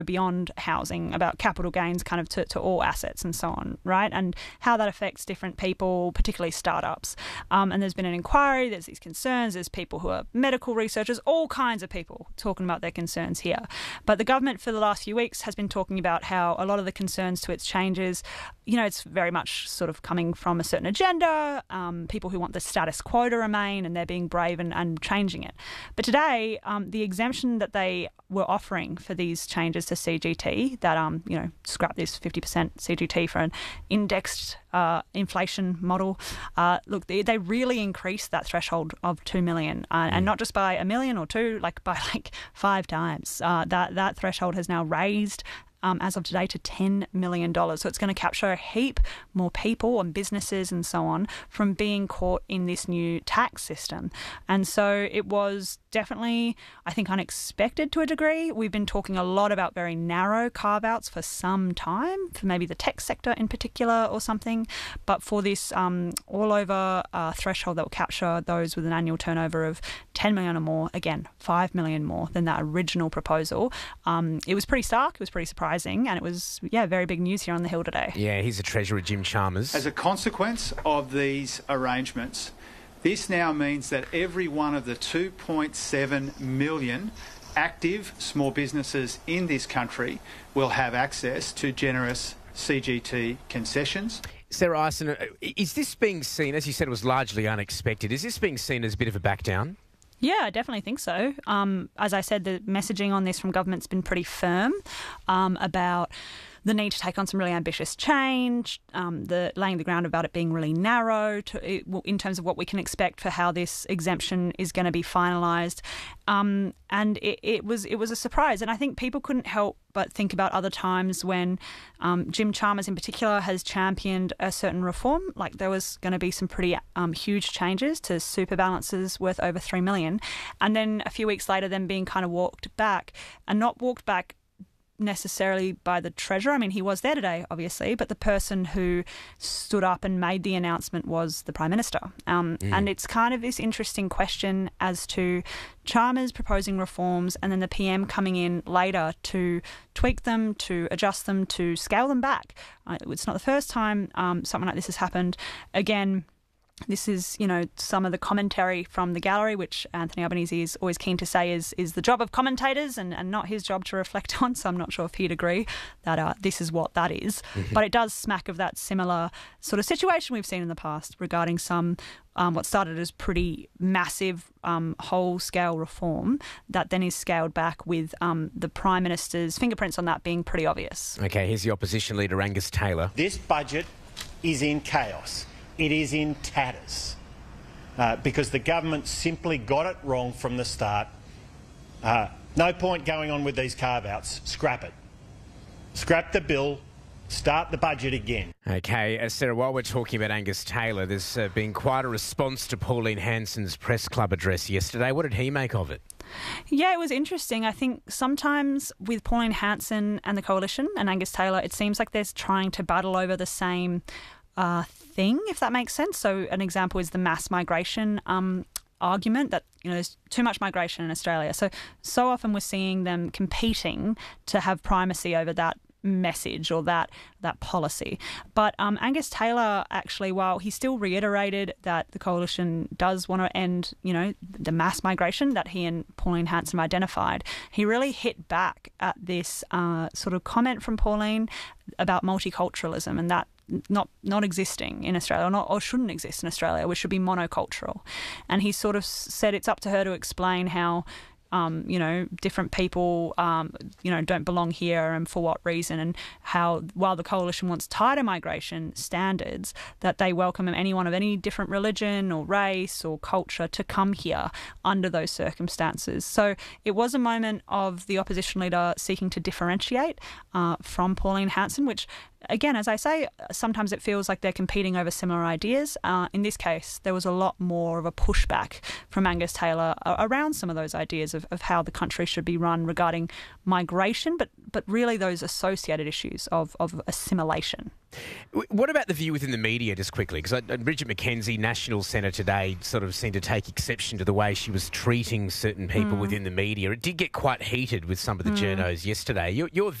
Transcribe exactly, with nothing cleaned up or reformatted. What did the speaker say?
beyond housing, about capital gains kind of to, to all assets and so on, right? And how that affects different people, particularly startups. Um, and there's been an inquiry, there's these concerns, there's people who are medical researchers, all kinds of people talking about their concerns here. But the government for the last few weeks has been talking about how a lot of the concerns to its changes, you know, it's very much sort of coming from a certain agenda, um, people who want the status quo to remain, and they're being brave and, and changing it. But today, um, the exemption that they were offering for these changes to C G T, that, um, you know, scrap this fifty percent C G T for an indexed uh, inflation model, uh, look, they, they really increased that threshold of two million, uh, mm. and not just by a million or two, like by like five times. Uh, that, that threshold has now raised Um, as of today to ten million dollars. So it's going to capture a heap more people and businesses and so on from being caught in this new tax system. And so it was definitely, I think, unexpected to a degree. We've been talking a lot about very narrow carve-outs for some time, for maybe the tech sector in particular or something. But for this um, all-over uh, threshold that will capture those with an annual turnover of ten million dollars or more, again, five million dollars more than that original proposal, um, it was pretty stark, it was pretty surprising. And it was, yeah, very big news here on the Hill today. Yeah, he's the Treasurer, Jim Chalmers. As a consequence of these arrangements, this now means that every one of the two point seven million active small businesses in this country will have access to generous C G T concessions. Sarah Ison, is this being seen, as you said, it was largely unexpected, is this being seen as a bit of a back down? Yeah, I definitely think so. Um, as I said, the messaging on this from government's been pretty firm um, about the need to take on some really ambitious change, um, the laying the ground about it being really narrow to, it, in terms of what we can expect for how this exemption is going to be finalised. Um, and it, it was it was a surprise. And I think people couldn't help but think about other times when um, Jim Chalmers in particular has championed a certain reform. Like there was going to be some pretty um, huge changes to super balances worth over three million dollars. And then a few weeks later, them being kind of walked back, and not walked back necessarily by the Treasurer. I mean, he was there today, obviously, but the person who stood up and made the announcement was the Prime Minister. Um, mm. And it's kind of this interesting question as to Chalmers proposing reforms and then the P M coming in later to tweak them, to adjust them, to scale them back. Uh, it's not the first time um, something like this has happened. Again, this is, you know, some of the commentary from the gallery, which Anthony Albanese is always keen to say is is the job of commentators and, and not his job to reflect on. So I'm not sure if he'd agree that uh, this is what that is. Mm-hmm. But it does smack of that similar sort of situation we've seen in the past regarding some um, what started as pretty massive um, whole-scale reform that then is scaled back with um, the Prime Minister's fingerprints on that being pretty obvious. OK, here's the opposition leader, Angus Taylor. This budget is in chaos. It is in tatters uh, because the government simply got it wrong from the start. Uh, no point going on with these carve-outs. Scrap it. Scrap the bill. Start the budget again. OK, uh, Sarah, while we're talking about Angus Taylor, there's uh, been quite a response to Pauline Hanson's press club address yesterday. What did he make of it? Yeah, it was interesting. I think sometimes with Pauline Hanson and the Coalition and Angus Taylor, it seems like they're trying to battle over the same Uh, thing, if that makes sense. So an example is the mass migration um, argument that, you know, there's too much migration in Australia. So, so often we're seeing them competing to have primacy over that message or that that policy. But um, Angus Taylor, actually, while he still reiterated that the Coalition does want to end, you know, the mass migration that he and Pauline Hanson identified, he really hit back at this uh, sort of comment from Pauline about multiculturalism and that not not existing in Australia, or, not, or shouldn't exist in Australia, which should be monocultural. And he sort of said it's up to her to explain how Um, you know, different people, um, you know, don't belong here and for what reason, and how while the Coalition wants tighter migration standards, that they welcome anyone of any different religion or race or culture to come here under those circumstances. So it was a moment of the opposition leader seeking to differentiate uh, from Pauline Hanson, which, again, as I say, sometimes it feels like they're competing over similar ideas. Uh, in this case, there was a lot more of a pushback from Angus Taylor around some of those ideas of, of how the country should be run regarding migration, but but really those associated issues of, of assimilation. What about the view within the media, just quickly? Because Bridget McKenzie, National Centre today, sort of seemed to take exception to the way she was treating certain people mm. within the media. It did get quite heated with some of the mm. journos yesterday. Your, your